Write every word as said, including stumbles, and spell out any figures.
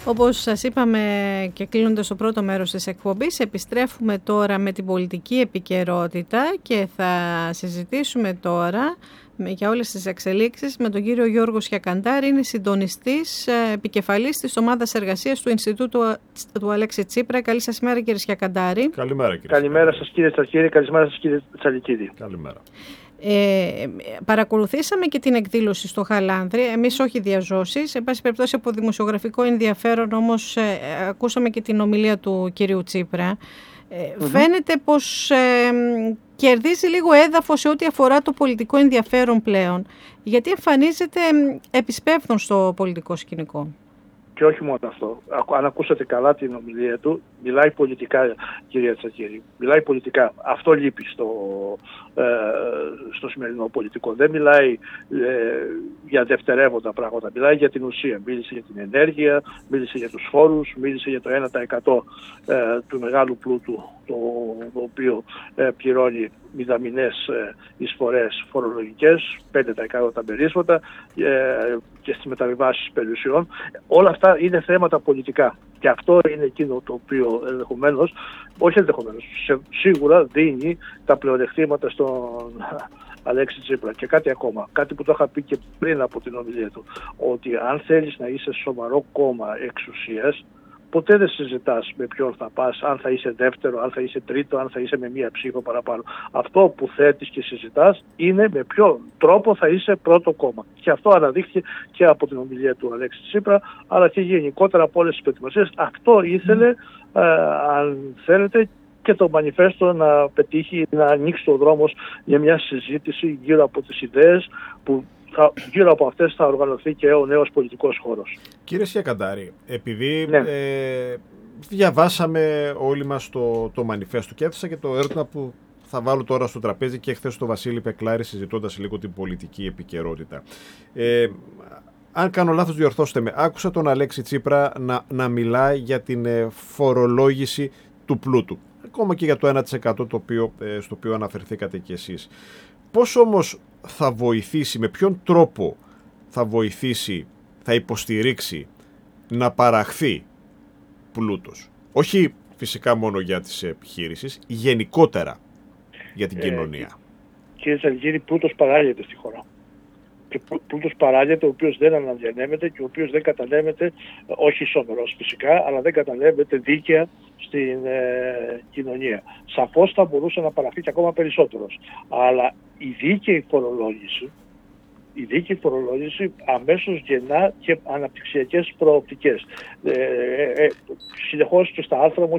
Όπως σας είπαμε και κλείνοντας το πρώτο μέρος της εκπομπής, επιστρέφουμε τώρα με την πολιτική επικαιρότητα και θα συζητήσουμε τώρα για όλες τις εξελίξεις με τον κύριο Γιώργο Σιακαντάρη. Είναι συντονιστής, επικεφαλής της ομάδας εργασίας του Ινστιτούτου του Αλέξη Τσίπρα. Καλή σας ημέρα, κύριε Σιακαντάρη. Καλημέρα, κύριε. Καλημέρα σας, κύριε Τσαρκίδη. Καλημέρα σας, κύριε Τσαλικίδη. Καλημέρα. Ε, παρακολουθήσαμε και την εκδήλωση στο Χαλάνδρη, εμείς όχι διαζώσεις, εν πάση περιπτώσει από δημοσιογραφικό ενδιαφέρον, όμως ε, ακούσαμε και την ομιλία του κυρίου Τσίπρα. Ε, mm-hmm. Φαίνεται πως ε, κερδίζει λίγο έδαφος σε ό,τι αφορά το πολιτικό ενδιαφέρον πλέον, γιατί εμφανίζεται ε, επισπεύδων στο πολιτικό σκηνικό. Και όχι μόνο αυτό. Αν ακούσατε καλά την ομιλία του, μιλάει πολιτικά, κυρία Τσακύρη. Μιλάει πολιτικά. Αυτό λείπει στο, ε, στο σημερινό πολιτικό. Δεν μιλάει ε, για δευτερεύοντα πράγματα. Μιλάει για την ουσία. Μίλησε για την ενέργεια, μίλησε για τους φόρους, μίλησε για το ένα τοις εκατό ε, του μεγάλου πλούτου, το, το οποίο ε, πληρώνει μηδαμινές ε, εισφορές φορολογικές, πέντε τοις εκατό τα μερίσματα ε, και στις μεταβιβάσεις περιουσιών. Όλα αυτά είναι θέματα πολιτικά. Και αυτό είναι εκείνο το οποίο ενδεχομένως, όχι ενδεχομένως, σίγουρα δίνει τα πλεονεκτήματα στον Αλέξη Τσίπρα. Και κάτι ακόμα, κάτι που το είχα πει και πριν από την ομιλία του, ότι αν θέλεις να είσαι σοβαρό κόμμα εξουσίας, ποτέ δεν συζητάς με ποιον θα πας, αν θα είσαι δεύτερο, αν θα είσαι τρίτο, αν θα είσαι με μία ψήφο παραπάνω. Αυτό που θέτεις και συζητάς είναι με ποιο τρόπο θα είσαι πρώτο κόμμα. Και αυτό αναδείχθηκε και από την ομιλία του Αλέξη Τσίπρα, αλλά και γενικότερα από όλες τις προετοιμασίες. Αυτό ήθελε, ε, αν θέλετε, και το μανιφέστο να πετύχει, να ανοίξει το δρόμος για μια συζήτηση γύρω από τις ιδέες που θα, γύρω από αυτές θα οργανωθεί και ο νέος πολιτικός χώρος. Κύριε Σιακαντάρη, επειδή ναι. ε, διαβάσαμε όλοι μας το, το μανιφέστο και έθεσα και το ερώτημα που θα βάλω τώρα στο τραπέζι και χθες το Βασίλη Πεκλάρη συζητώντας λίγο την πολιτική επικαιρότητα. Ε, αν κάνω λάθος διορθώστε με, άκουσα τον Αλέξη Τσίπρα να, να μιλάει για την ε, φορολόγηση του πλούτου. Ακόμα και για το ένα τοις εκατό το οποίο, ε, στο οποίο αναφερθήκατε κι εσείς. Πώς όμως θα βοηθήσει, με ποιον τρόπο θα βοηθήσει, θα υποστηρίξει να παραχθεί πλούτος? Όχι φυσικά μόνο για τις επιχείρησεις, γενικότερα για την ε, κοινωνία. Κύριε Τσαλικίδη, πλούτος παράγεται στη χώρα. Και πλούτος παράγεται, ο οποίος δεν αναδιανέμεται και ο οποίος δεν κατανέμεται, όχι ισόμερος φυσικά, αλλά δεν κατανέμεται δίκαια στην ε, κοινωνία. Σαφώς θα μπορούσε να παραχθεί και ακόμα περισσότερος. Αλλά η δίκαιη φορολόγηση, η δίκαιη φορολόγηση αμέσως γεννά και αναπτυξιακές προοπτικές. Ε, ε, ε, συνεχώς και στα άρθρα μου